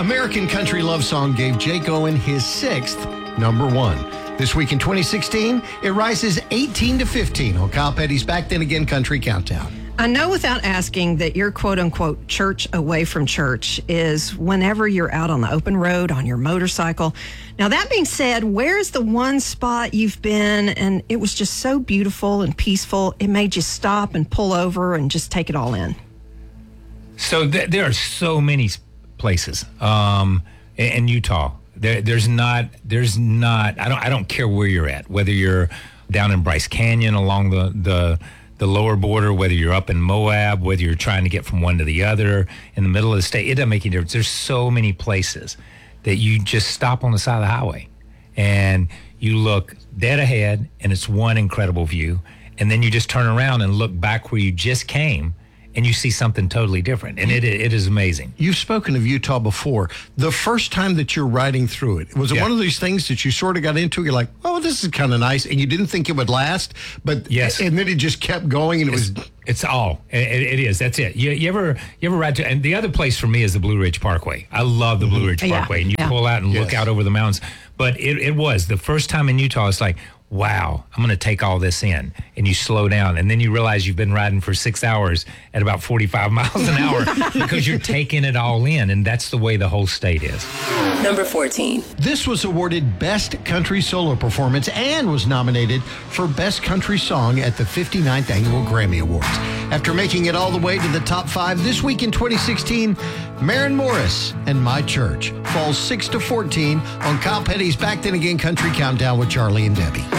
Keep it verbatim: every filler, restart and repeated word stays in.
American Country Love Song gave Jake Owen his sixth number one. This week in twenty sixteen, it rises eighteen to fifteen on Kyle Petty's Back Then Again Country Countdown. I know without asking that your quote-unquote church away from church is whenever you're out on the open road on your motorcycle. Now, that being said, where's the one spot you've been and it was just so beautiful and peaceful, it made you stop and pull over and just take it all in? So th- there are so many places um, in, in Utah. There, there's not, there's not, I don't, I don't care where you're at, whether you're down in Bryce Canyon along the, the, the lower border, whether you're up in Moab, whether you're trying to get from one to the other in the middle of the state, it doesn't make any difference. There's so many places that you just stop on the side of the highway and you look dead ahead and it's one incredible view. And then you just turn around and look back where you just came and you see something totally different. And it it is amazing. You've spoken of Utah before. The first time that you're riding through it, was it Yeah. one of these things that you sort of got into? You're like, oh, this is kind of nice. And you didn't think it would last. But Yes. And then it just kept going and it It's, was... it's all. It, it is. That's it. You, you ever you ever ride to, and the other place for me is the Blue Ridge Parkway. I love the Blue Ridge Yeah, Parkway. And you yeah. pull out and look Yes. out over the mountains. But it, it was the first time in Utah, it's like, wow, I'm going to take all this in. And you slow down. And then you realize you've been riding for six hours at about forty-five miles an hour because you're taking it all in. And that's the way the whole state is. Number fourteen. This was awarded Best Country Solo Performance and was nominated for Best Country Song at the fifty-ninth Annual Grammy Awards. After making it all the way to the top five this week in twenty sixteen, Maren Morris and My Church falls six to fourteen on Kyle Petty's Back Then Again Country Countdown with Charlie and Debbie.